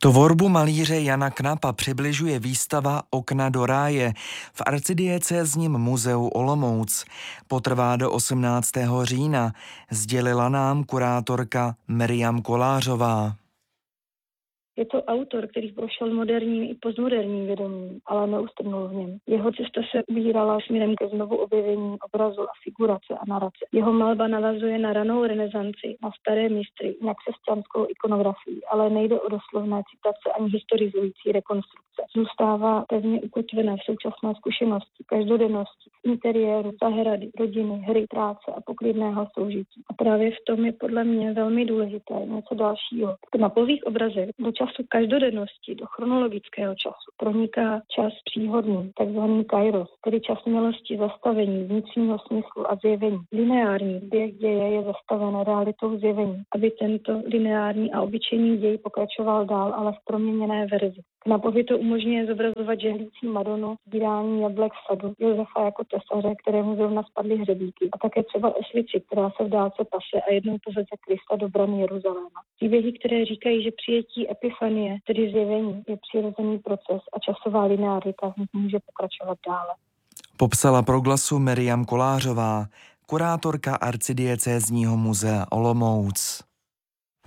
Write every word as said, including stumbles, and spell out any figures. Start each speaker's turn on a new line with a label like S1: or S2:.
S1: Tvorbu malíře Jana Knapa přibližuje výstava Okna do ráje v arcidiecézním muzeu Olomouc. Potrvá do osmnáctého října, sdělila nám kurátorka Miriam Kolářová.
S2: Je to autor, který prošel moderním i postmoderním vědomím, ale neustrnul v něm. Jeho cesta se ubírala směrem ke znovu objevení obrazu a figurace a narace. Jeho malba navazuje na ranou renesanci, na staré mistry, na křesťanskou ikonografii, ale nejde o doslovné citace ani historizující rekonstrukce. Zůstává pevně ukotvené v současné zkušenosti, každodennosti, interiéru, zahrady, rodiny, hry, práce a poklidného soužití. A právě v tom je podle mě velmi důležité něco dalšího. V mapových obrazech do času každodennosti, do chronologického času proniká čas příhodný, takzvaný kairos, tedy čas milosti, zastavení, vnitřního smyslu a zjevení. Lineární běh děje je zastaven realitou zjevení, aby tento lineární a obyčejný děj pokračoval dál, ale v proměněné verzi. Knapovi to umožňuje zobrazovat žehlící Madonu, sbírání jablek v sadu, Josefa jako tesaře, kterému zrovna spadly hřebíky, a také třeba oslici, která se v dálce pase a jednou povede Krista do brany Jeruzaléma. Příběhy, které říkají, že přijetí epifanie, tedy zjevení, je přirozený proces a časová linearita v nich může pokračovat dále.
S1: Popsala Proglasu Miriam Kolářová, kurátorka arcidiecézního muzea Olomouc.